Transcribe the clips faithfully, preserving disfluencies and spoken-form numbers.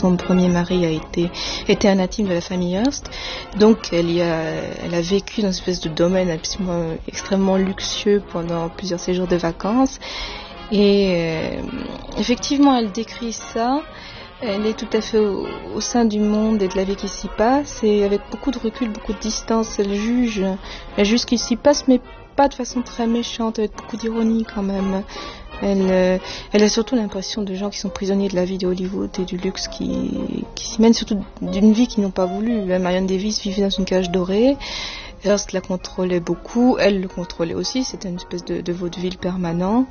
son premier mari a été était un intime de la famille Hearst. Donc elle, y a, elle a vécu dans une espèce de domaine absolument extrêmement luxueux pendant plusieurs séjours de vacances. Et euh, effectivement, elle décrit ça. Elle est tout à fait au, au sein du monde et de la vie qui s'y passe, et avec beaucoup de recul, beaucoup de distance, elle juge, elle juge ce qui s'y passe, mais pas de façon très méchante, avec beaucoup d'ironie quand même. Elle, euh, elle a surtout l'impression de gens qui sont prisonniers de la vie de Hollywood et du luxe qui, qui s'y mènent, surtout d'une vie qu'ils n'ont pas voulu. Marion Davies vivait dans une cage dorée. Hearst la contrôlait beaucoup, elle le contrôlait aussi, c'était une espèce de, de vaudeville permanent,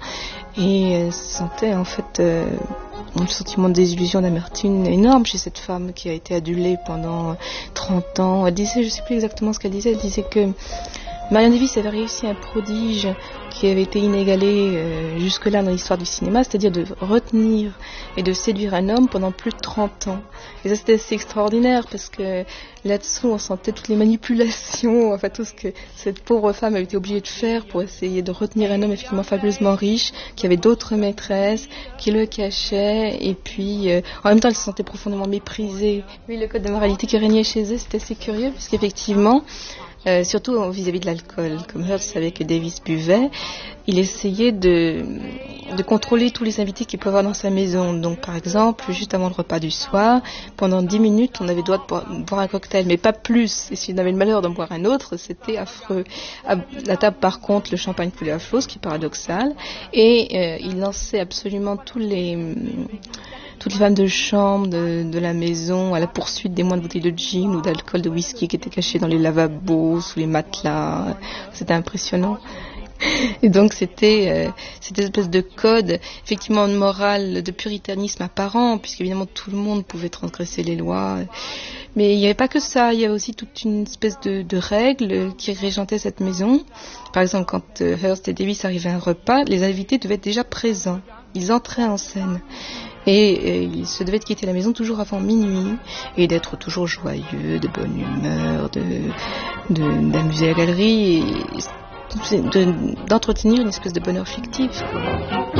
et elle sentait en fait euh, un sentiment de désillusion, d'amertume énorme chez cette femme qui a été adulée pendant trente ans. Elle disait, je ne sais plus exactement ce qu'elle disait, elle disait que Marion Davies avait réussi un prodige qui avait été inégalé euh, jusque-là dans l'histoire du cinéma, c'est-à-dire de retenir et de séduire un homme pendant plus de trente ans. Et ça, c'était assez extraordinaire parce que là-dessous, on sentait toutes les manipulations, enfin tout ce que cette pauvre femme avait été obligée de faire pour essayer de retenir un homme effectivement fabuleusement riche, qui avait d'autres maîtresses, qui le cachait, et puis euh, en même temps, elle se sentait profondément méprisée. Oui, le code de moralité qui régnait chez eux, c'était assez curieux, puisqu'effectivement, Euh, surtout vis-à-vis de l'alcool. Comme Hearst savait que Davies buvait, il essayait de, de contrôler tous les invités qu'il pouvait avoir dans sa maison. Donc par exemple, juste avant le repas du soir, pendant dix minutes, on avait le droit de boire, boire un cocktail, mais pas plus. Et si on avait le malheur d'en boire un autre, c'était affreux. À la table, par contre, le champagne coulait à flot, ce qui est paradoxal. Et euh, il lançait absolument tous les... toutes les femmes de chambre de, de la maison à la poursuite des moindres bouteilles de gin ou d'alcool, de whisky qui étaient cachées dans les lavabos, sous les matelas. C'était impressionnant. Et donc c'était euh, cette espèce de code, effectivement de morale, de puritanisme apparent, puisqu'évidemment tout le monde pouvait transgresser les lois. Mais il n'y avait pas que ça, il y avait aussi toute une espèce de, de règles qui régentaient cette maison. Par exemple, quand euh, Hearst et Davies arrivaient à un repas, les invités devaient être déjà présents. Ils entraient en scène. Et, et ils se devaient de quitter la maison toujours avant minuit et d'être toujours joyeux, de bonne humeur, de, de, d'amuser la galerie et de, d'entretenir une espèce de bonheur fictif.